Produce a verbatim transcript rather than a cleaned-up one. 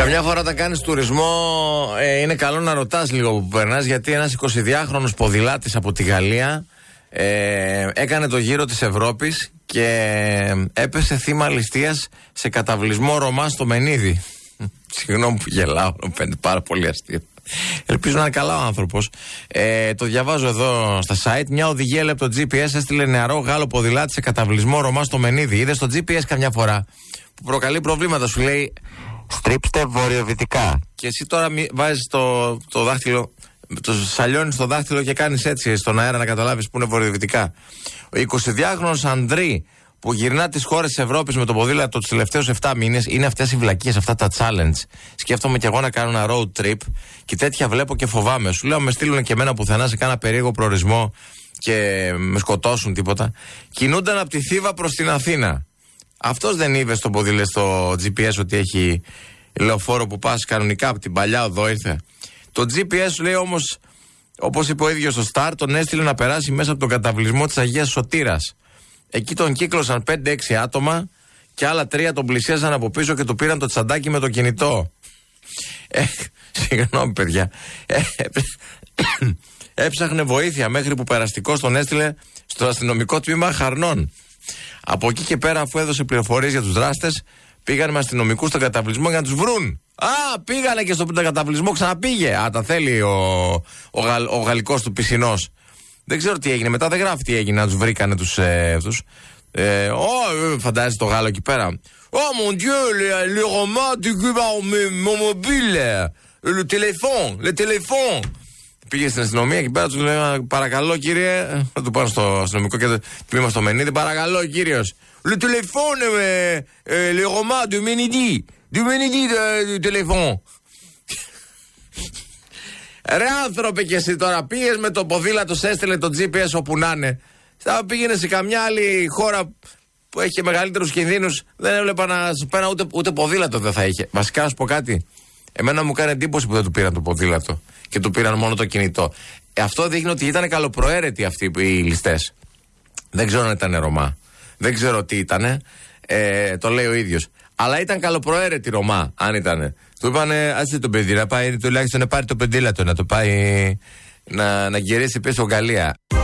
Καμιά φορά όταν κάνεις τουρισμό ε, είναι καλό να ρωτάς λίγο που περνάς, γιατί ένας εικοσιδυάχρονος ποδηλάτης από τη Γαλλία ε, έκανε το γύρο της Ευρώπης και έπεσε θύμα ληστείας σε καταβλισμό Ρωμά στο Μενίδη. Συγγνώμη που γελάω, φαίνεται πάρα πολύ αστείο. Ελπίζω να είναι καλά ο άνθρωπος. Ε, το διαβάζω εδώ στα site. Μια οδηγία λέει από το τζι πι ες έστειλε νεαρό Γάλλο ποδηλάτη σε καταβλισμό Ρωμά στο Μενίδη. Είδες το τζι πι ες καμιά φορά που προκαλεί προβλήματα, σου λέει στρίψτε βορειοδυτικά. Και εσύ τώρα βάζεις το, το δάχτυλο, το σαλιώνεις στο δάχτυλο και κάνεις έτσι στον αέρα να καταλάβεις που είναι βορειοδυτικά. Ο εικοσιδυάχρονος Ανδρή που γυρνά τις χώρες της Ευρώπης με το ποδήλατο τους τελευταίους επτά μήνες, είναι αυτές οι βλακίες, αυτά τα challenge. Σκέφτομαι κι εγώ να κάνω ένα road trip και τέτοια βλέπω και φοβάμαι. Σου λέω, με στείλουν και εμένα πουθενά σε κάνα περίεργο προορισμό και με σκοτώσουν τίποτα. Κινούνταν από τη Θήβα προς την Αθήνα. Αυτός δεν είδε στο ποδήλατο στο τζι πι ες ότι έχει λεωφόρο που πας κανονικά από την παλιά οδό ήρθε. Το τζι πι ες σου λέει όμως, όπως είπε ο ίδιος στο Star, τον έστειλε να περάσει μέσα από τον καταβλισμό της Αγίας Σωτήρας. Εκεί τον κύκλωσαν πέντε έξι άτομα και άλλα τρία τον πλησίαζαν από πίσω και του πήραν το τσαντάκι με το κινητό. Ε, συγγνώμη παιδιά. Ε, έψαχνε βοήθεια μέχρι που περαστικός τον έστειλε στο αστυνομικό τμήμα Χαρνών. Από εκεί και πέρα, αφού έδωσε πληροφορίες για τους δράστες, πήγαν με αστυνομικούς στον καταβλισμό για να τους βρουν. Α, πήγανε και στον καταβλισμό, ξαναπήγε. Α, τα θέλει ο, ο, γαλ, ο γαλλικός του πισινός. Δεν ξέρω τι έγινε. Μετά δεν γράφει τι έγινε, να τους βρήκανε τους αυτούς. Ε, oh, φαντάζεσαι το Γάλλο εκεί πέρα. Oh mon dieu, les, les Romains du mon mobile, le téléphone, le téléphone. Πήγε στην αστυνομία και πέρα του λέει: παρακαλώ κύριε, θα του πάω στο αστυνομικό και τμήμα στο Μενίδη. Παρακαλώ κύριος. Le téléphone, les Romains du Menidi, du Menidi du téléphone. Ρε άνθρωπε, και εσύ τώρα πήγες με το ποδήλατο, σε έστειλε το τζι πι ες όπου να είναι. Θα πήγαινε σε καμιά άλλη χώρα που έχει μεγαλύτερους κινδύνους. Δεν έβλεπα να σου πέρα ούτε, ούτε ποδήλατο δεν θα είχε. Βασικά να σου πω κάτι. Εμένα μου κάνει εντύπωση που δεν του πήραν το ποδήλατο και του πήραν μόνο το κινητό. Ε, αυτό δείχνει ότι ήταν καλοπροαίρετοι αυτοί οι ληστές. Δεν ξέρω αν ήταν Ρωμά. Δεν ξέρω τι ήτανε. Ε, το λέει ο ίδιος. Αλλά ήταν καλοπροαίρετη Ρωμά, αν ήτανε. Του είπανε, άσε το παιδί να πάει, τουλάχιστον να πάρει το πεντήλατο, να το πάει να, να γυρίσει πίσω Γαλλία.